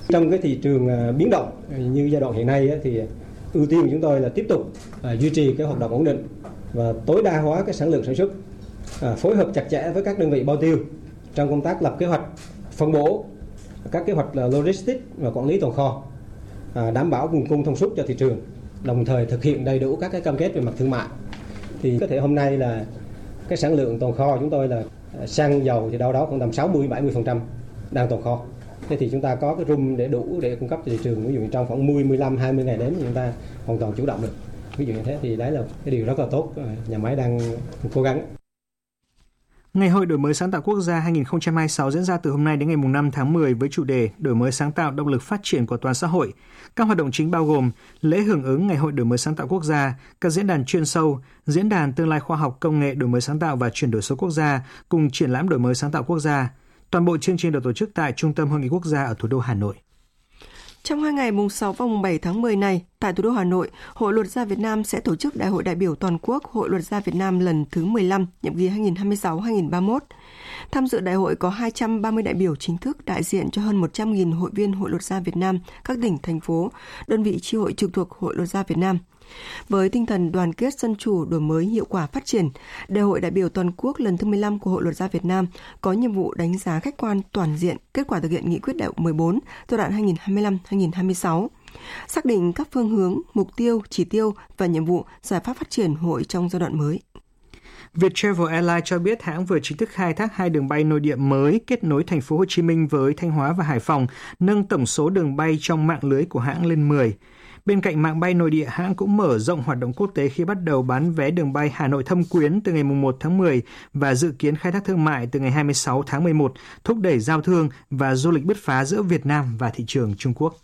Trong cái thị trường biến động như giai đoạn hiện nay thì ưu tiên của chúng tôi là tiếp tục duy trì cái hoạt động ổn định và tối đa hóa cái sản lượng sản xuất, phối hợp chặt chẽ với các đơn vị bao tiêu trong công tác lập kế hoạch phân bổ, các kế hoạch logistics và quản lý tồn kho, đảm bảo nguồn cung thông suốt cho thị trường, đồng thời thực hiện đầy đủ các cái cam kết về mặt thương mại. Thì có thể hôm nay là cái sản lượng tồn kho chúng tôi là xăng dầu thì đâu đó khoảng tầm 60-70% đang tồn kho. Thế thì chúng ta có cái room để đủ để cung cấp cho thị trường, ví dụ như trong khoảng 15-20 ngày đến thì chúng ta hoàn toàn chủ động được. Ví dụ như thế thì đấy là cái điều rất là tốt, nhà máy đang cố gắng. Ngày hội đổi mới sáng tạo quốc gia 2026 diễn ra từ hôm nay đến ngày 5 tháng 10 với chủ đề đổi mới sáng tạo động lực phát triển của toàn xã hội. Các hoạt động chính bao gồm lễ hưởng ứng Ngày hội đổi mới sáng tạo quốc gia, các diễn đàn chuyên sâu, diễn đàn tương lai khoa học công nghệ đổi mới sáng tạo và chuyển đổi số quốc gia cùng triển lãm đổi mới sáng tạo quốc gia. Toàn bộ chương trình được tổ chức tại Trung tâm Hội nghị Quốc gia ở thủ đô Hà Nội. Trong 2 ngày mùng 6 và mùng 7 tháng 10 này, tại thủ đô Hà Nội, Hội Luật gia Việt Nam sẽ tổ chức Đại hội đại biểu toàn quốc Hội Luật gia Việt Nam lần thứ 15, nhiệm kỳ 2026-2031. Tham dự đại hội có 230 đại biểu chính thức đại diện cho hơn 100.000 hội viên Hội Luật gia Việt Nam, các tỉnh, thành phố, đơn vị chi hội trực thuộc Hội Luật gia Việt Nam. Với tinh thần đoàn kết dân chủ, đổi mới, hiệu quả, phát triển, Đại hội đại biểu toàn quốc lần thứ 15 của Hội Luật gia Việt Nam có nhiệm vụ đánh giá khách quan toàn diện kết quả thực hiện nghị quyết đại hội 14 giai đoạn 2025-2026, xác định các phương hướng, mục tiêu, chỉ tiêu và nhiệm vụ giải pháp phát triển hội trong giai đoạn mới. Viettravel Airlines cho biết hãng vừa chính thức khai thác 2 đường bay nội địa mới kết nối thành phố Hồ Chí Minh với Thanh Hóa và Hải Phòng, nâng tổng số đường bay trong mạng lưới của hãng lên 10. Bên cạnh mạng bay nội địa, hãng cũng mở rộng hoạt động quốc tế khi bắt đầu bán vé đường bay Hà Nội Thâm Quyến từ ngày 1 tháng 10 và dự kiến khai thác thương mại từ ngày 26 tháng 11, thúc đẩy giao thương và du lịch bứt phá giữa Việt Nam và thị trường Trung Quốc.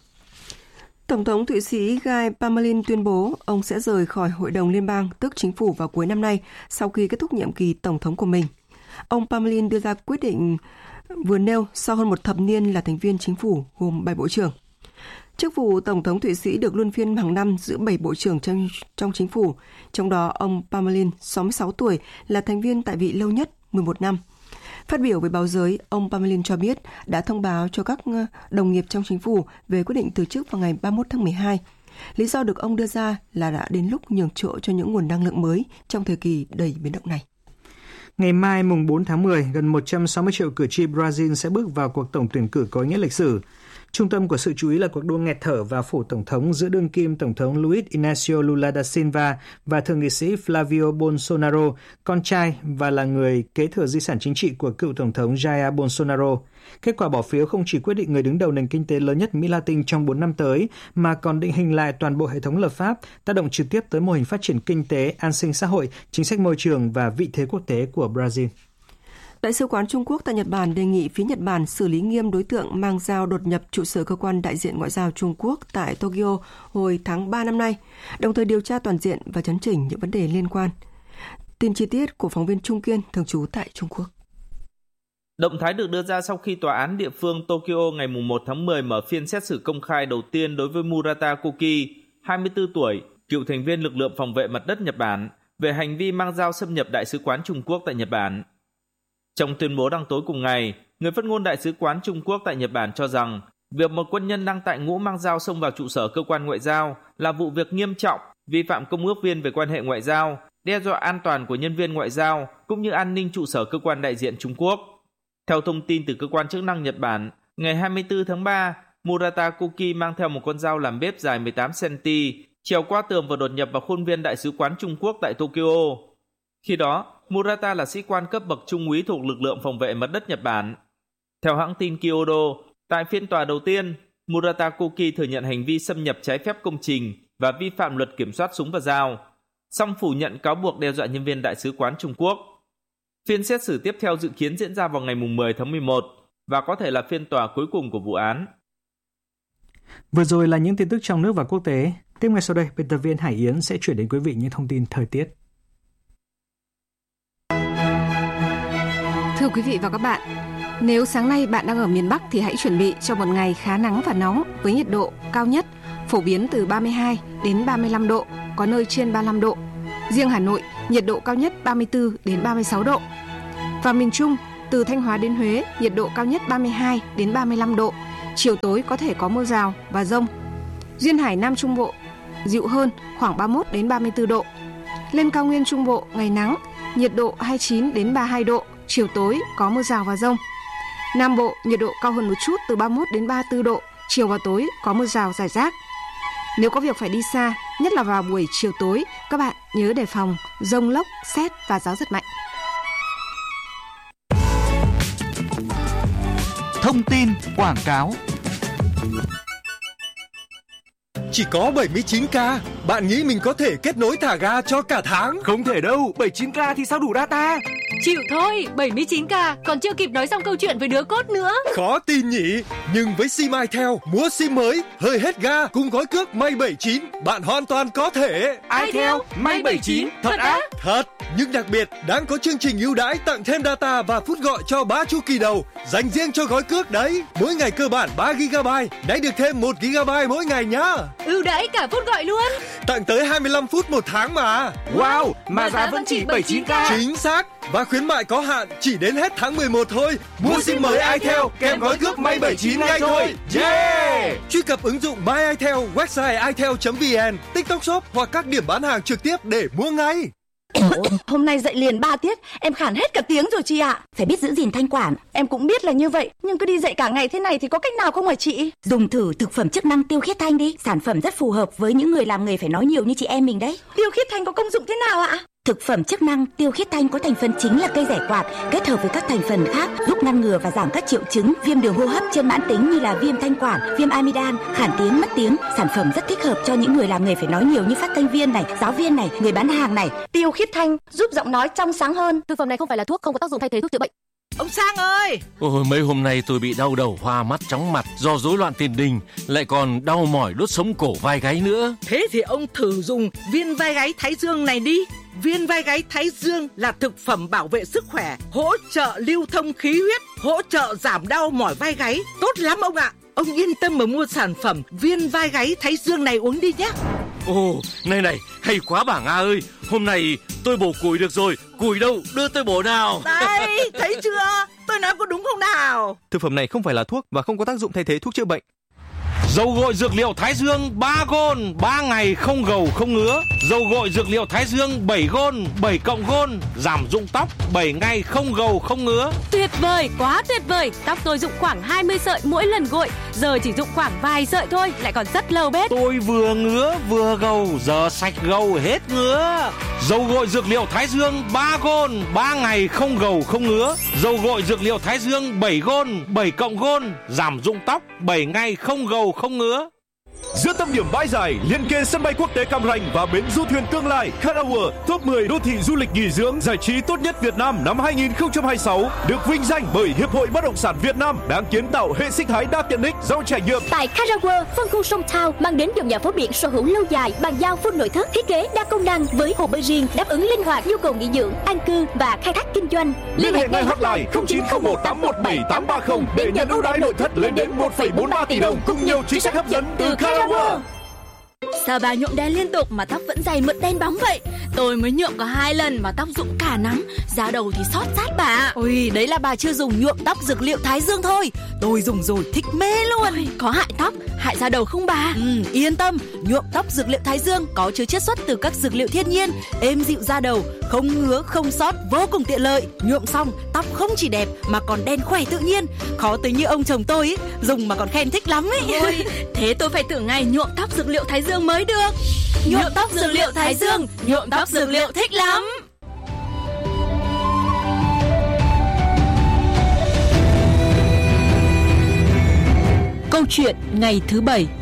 Tổng thống Thụy Sĩ Guy Parmelin tuyên bố ông sẽ rời khỏi Hội đồng Liên bang, tức chính phủ vào cuối năm nay sau khi kết thúc nhiệm kỳ tổng thống của mình. Ông Parmelin đưa ra quyết định vừa nêu sau hơn một thập niên là thành viên chính phủ gồm 7 bộ trưởng. Chức vụ Tổng thống Thụy Sĩ được luân phiên hàng năm giữa 7 bộ trưởng trong chính phủ, trong đó ông Parmelin, 66 tuổi, là thành viên tại vị lâu nhất, 11 năm. Phát biểu với báo giới, ông Parmelin cho biết đã thông báo cho các đồng nghiệp trong chính phủ về quyết định từ chức vào ngày 31 tháng 12. Lý do được ông đưa ra là đã đến lúc nhường chỗ cho những nguồn năng lượng mới trong thời kỳ đầy biến động này. Ngày mai, mùng 4 tháng 10, gần 160 triệu cử tri Brazil sẽ bước vào cuộc tổng tuyển cử có ý nghĩa lịch sử. Trung tâm của sự chú ý là cuộc đua nghẹt thở vào phủ tổng thống giữa đương kim Tổng thống Luiz Inácio Lula da Silva và thượng nghị sĩ Flavio Bolsonaro, con trai và là người kế thừa di sản chính trị của cựu Tổng thống Jair Bolsonaro. Kết quả bỏ phiếu không chỉ quyết định người đứng đầu nền kinh tế lớn nhất Mỹ Latin trong 4 năm tới, mà còn định hình lại toàn bộ hệ thống lập pháp, tác động trực tiếp tới mô hình phát triển kinh tế, an sinh xã hội, chính sách môi trường và vị thế quốc tế của Brazil. Đại sứ quán Trung Quốc tại Nhật Bản đề nghị phía Nhật Bản xử lý nghiêm đối tượng mang dao đột nhập trụ sở cơ quan đại diện ngoại giao Trung Quốc tại Tokyo hồi tháng 3 năm nay, đồng thời điều tra toàn diện và chấn chỉnh những vấn đề liên quan. Tin chi tiết của phóng viên Trung Kiên thường trú tại Trung Quốc. Động thái được đưa ra sau khi tòa án địa phương Tokyo ngày 1 tháng 10 mở phiên xét xử công khai đầu tiên đối với Murata Koki, 24 tuổi, cựu thành viên lực lượng phòng vệ mặt đất Nhật Bản, về hành vi mang dao xâm nhập Đại sứ quán Trung Quốc tại Nhật Bản. Trong tuyên bố đăng tối cùng ngày, người phát ngôn Đại sứ quán Trung Quốc tại Nhật Bản cho rằng việc một quân nhân đang tại ngũ mang dao xông vào trụ sở cơ quan ngoại giao là vụ việc nghiêm trọng, vi phạm công ước viên về quan hệ ngoại giao, đe dọa an toàn của nhân viên ngoại giao cũng như an ninh trụ sở cơ quan đại diện Trung Quốc. Theo thông tin từ cơ quan chức năng Nhật Bản, ngày 24 tháng 3, Murata Koki mang theo một con dao làm bếp dài 18 cm, trèo qua tường và đột nhập vào khuôn viên Đại sứ quán Trung Quốc tại Tokyo. Khi đó, Murata là sĩ quan cấp bậc trung úy thuộc lực lượng phòng vệ mặt đất Nhật Bản. Theo hãng tin Kyodo, tại phiên tòa đầu tiên, Murata Koki thừa nhận hành vi xâm nhập trái phép công trình và vi phạm luật kiểm soát súng và dao, song phủ nhận cáo buộc đe dọa nhân viên Đại sứ quán Trung Quốc. Phiên xét xử tiếp theo dự kiến diễn ra vào ngày 10 tháng 11 và có thể là phiên tòa cuối cùng của vụ án. Vừa rồi là những tin tức trong nước và quốc tế. Tiếp ngay sau đây, biên tập viên Hải Yến sẽ chuyển đến quý vị những thông tin thời tiết. Thưa quý vị và các bạn, nếu sáng nay bạn đang ở miền Bắc thì hãy chuẩn bị cho một ngày khá nắng và nóng với nhiệt độ cao nhất phổ biến từ 32 đến 35 độ, có nơi trên 35 độ. Riêng Hà Nội, nhiệt độ cao nhất 34 đến 36 độ. Và miền Trung, từ Thanh Hóa đến Huế, nhiệt độ cao nhất 32 đến 35 độ, chiều tối có thể có mưa rào và dông. Duyên hải Nam Trung Bộ dịu hơn, khoảng 31 đến 34 độ. Lên cao nguyên Trung Bộ ngày nắng, nhiệt độ 29 đến 32 độ, chiều tối có mưa rào và dông. Nam Bộ nhiệt độ cao hơn một chút từ 31 đến 34 độ, chiều và tối có mưa rào rải rác. Nếu có việc phải đi xa, nhất là vào buổi chiều tối, các bạn nhớ đề phòng dông lốc, sét và gió giật mạnh. Thông tin quảng cáo. Chỉ có 79k, bạn nghĩ mình có thể kết nối thả ga cho cả tháng? Không thể đâu, 79k thì sao đủ data? Chịu thôi, 79k, còn chưa kịp nói xong câu chuyện với đứa cốt nữa. Khó tin nhỉ, nhưng với sim itel, mua sim mới, hơi hết ga cùng gói cước May 79, bạn hoàn toàn có thể. itel, May 79, thật á? Thật, nhưng đặc biệt đang có chương trình ưu đãi tặng thêm data và phút gọi cho 3 chu kỳ đầu, dành riêng cho gói cước đấy. Mỗi ngày cơ bản 3GB, nay được thêm 1GB mỗi ngày nhá. Ưu đãi cả phút gọi luôn. Tặng tới 25 phút một tháng mà. Wow, mà giá vẫn chỉ 79k. Chính xác, và khuyến mại có hạn chỉ đến hết tháng 11 thôi. Mua sim mới itel kèm gói cước May 79 ngay thôi. Yeah! Truy cập ứng dụng My itel, website itel.vn, TikTok Shop hoặc các điểm bán hàng trực tiếp để mua ngay. Hôm nay dậy liền 3 tiết, em khản hết cả tiếng rồi chị ạ. Phải biết giữ gìn thanh quản. Em cũng biết là như vậy, nhưng cứ đi dậy cả ngày thế này thì có cách nào không hả chị? Dùng thử thực phẩm chức năng Tiêu Khiết Thanh đi. Sản phẩm rất phù hợp với những người làm nghề phải nói nhiều như chị em mình đấy. Tiêu Khiết Thanh có công dụng thế nào ạ? Thực phẩm chức năng Tiêu Khiết Thanh có thành phần chính là cây rẻ quạt, kết hợp với các thành phần khác giúp ngăn ngừa và giảm các triệu chứng viêm đường hô hấp trên mãn tính như là viêm thanh quản, viêm amidan, khản tiếng, mất tiếng. Sản phẩm rất thích hợp cho những người làm nghề phải nói nhiều như phát thanh viên này, giáo viên này, người bán hàng này. Tiêu Khiết Thanh giúp giọng nói trong sáng hơn. Thực phẩm này không phải là thuốc, không có tác dụng thay thế thuốc chữa bệnh. Ông Sang ơi! Ôi, mấy hôm nay tôi bị đau đầu, hoa mắt, chóng mặt do rối loạn tiền đình, lại còn đau mỏi đốt sống cổ vai gáy nữa. Thế thì ông thử dùng viên vai gáy Thái Dương này đi. Viên vai gáy Thái Dương là thực phẩm bảo vệ sức khỏe, hỗ trợ lưu thông khí huyết, hỗ trợ giảm đau mỏi vai gáy. Tốt lắm ông ạ! Ông yên tâm mà mua sản phẩm viên vai gáy Thái Dương này uống đi nhé. Ồ, này, hay quá bà Nga ơi. Hôm nay tôi bổ củi được rồi. Củi đâu, đưa tôi bổ nào. Đây, thấy chưa? Tôi nói có đúng không nào? Thực phẩm này không phải là thuốc và không có tác dụng thay thế thuốc chữa bệnh. Dầu gội dược liệu Thái Dương 3 gôn, 3 ngày không gầu không ngứa. Dầu gội dược liệu Thái Dương 7 gôn, 7 cộng gôn, giảm rụng tóc 7 ngày không gầu không ngứa. Tuyệt vời, quá tuyệt vời. Tóc tôi rụng khoảng 20 sợi mỗi lần gội, giờ chỉ rụng khoảng vài sợi thôi, lại còn rất lâu bết. Tôi vừa ngứa vừa gầu, giờ sạch gầu hết ngứa. Dầu gội dược liệu Thái Dương 3 gôn, 3 ngày không gầu không ngứa. Dầu gội dược liệu Thái Dương 7 gôn, 7 cộng gôn, giảm rụng tóc 7 ngày không gầu không ngứa. Giữa tâm điểm bãi giải liên kề sân bay quốc tế Cam Ranh và bến du thuyền tương lai Carawa, top 10 đô thị du lịch nghỉ dưỡng giải trí tốt nhất Việt Nam năm 2026 được vinh danh bởi Hiệp hội Bất động sản Việt Nam, đang kiến tạo hệ sinh thái đa tiện ích giàu trải nghiệm. Tại Carawa, phân khu Sông Thao mang đến dòng nhà phố biển sở hữu lâu dài, bàn giao full nội thất, thiết kế đa công năng với hồ bơi riêng đáp ứng linh hoạt nhu cầu nghỉ dưỡng, an cư và khai thác kinh doanh. Liên hệ ngay hotline 0901817830 để nhận ưu đãi nội thất lên đến 1,43 tỷ đồng cùng nhiều chính sách hấp dẫn từ Carawa. Sao bà nhuộm đen liên tục mà tóc vẫn dày mượt đen bóng vậy? Tôi mới nhuộm có 2 lần mà tóc rụng cả nắng, da đầu thì xót rát bà. Ôi, đấy là bà chưa dùng nhuộm tóc dược liệu Thái Dương thôi. Tôi dùng rồi thích mê luôn. Ôi, có hại tóc, hại da đầu không bà? Yên tâm, nhuộm tóc dược liệu Thái Dương có chứa chiết xuất từ các dược liệu thiên nhiên, êm dịu da đầu, không ngứa, không xót, vô cùng tiện lợi. Nhuộm xong, tóc không chỉ đẹp mà còn đen khỏe tự nhiên. Khó tới như ông chồng tôi ấy, dùng mà còn khen thích lắm ấy. Ôi, thế tôi phải thử ngày nhuộm tóc dược liệu Thái Dương mới được. Nhuộm tóc dược liệu Thái Dương, nhuộm tóc dược liệu thích lắm. Câu chuyện ngày thứ 7.